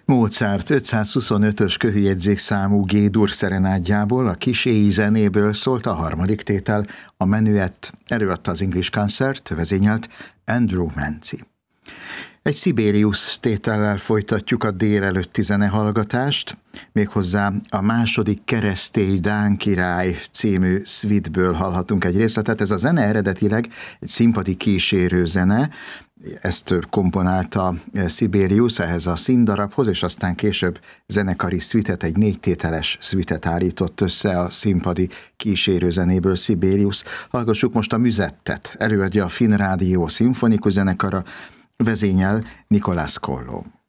Mozart 525-ös köhőjegyzékszámú G-dur szerenádjából, a kiséi zenéből szólt a harmadik tétel, a Menuett, előadta az English Concert, vezényelt Andrew Manci. Egy Sibelius tétellel folytatjuk a délelőtti zenehallgatást, méghozzá a második keresztély dán király című suiteből hallhatunk egy részletet. Ez a zene eredetileg egy színpadi kísérő zene, ezt komponálta Sibelius ehhez a színdarabhoz, és aztán később zenekari suitet, egy 4 tételes suitet állított össze a színpadi kísérő zenéből Sibelius. Hallgassuk most a Müzettet, előadja a Finn Rádió szimfonikus zenekara, vezényel Nicolas Colló.